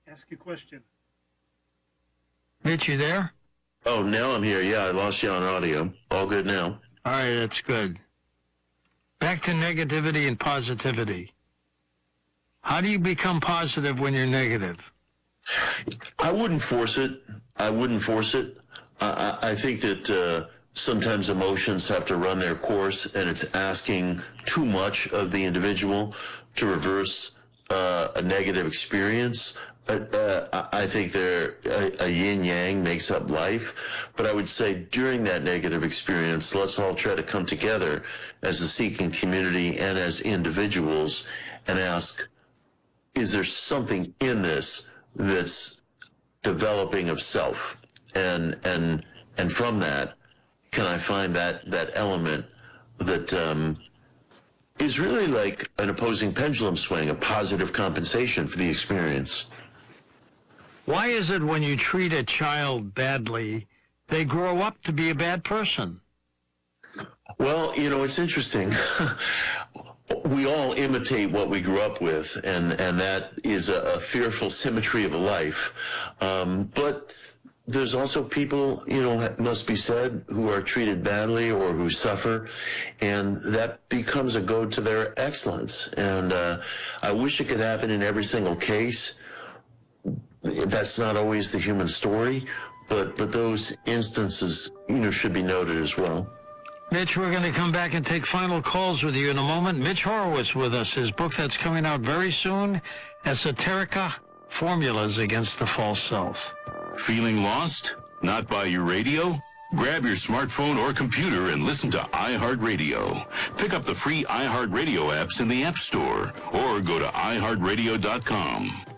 Ask your question. Mitch, you there? Oh, now I'm here. Yeah, I lost you on audio. All good now. All right, that's good. Back to negativity and positivity. How do you become positive when you're negative? I wouldn't force it. I think that sometimes emotions have to run their course, and it's asking too much of the individual to reverse a negative experience. I think a yin-yang makes up life. But I would say during that negative experience, let's all try to come together as a seeking community and as individuals and ask, is there something in this that's developing of self? And from that, can I find that element that is really like an opposing pendulum swing, a positive compensation for the experience? Why is it when you treat a child badly, they grow up to be a bad person? Well, it's interesting. We all imitate what we grew up with, and that is a fearful symmetry of a life. But there's also people, it must be said, who are treated badly or who suffer, and that becomes a goad to their excellence. And I wish it could happen in every single case. That's not always the human story, but those instances, should be noted as well. Mitch, we're going to come back and take final calls with you in a moment. Mitch Horowitz with us. His book that's coming out very soon, Esoterica, Formulas Against the False Self. Feeling lost? Not by your radio? Grab your smartphone or computer and listen to iHeartRadio. Pick up the free iHeartRadio apps in the App Store or go to iHeartRadio.com.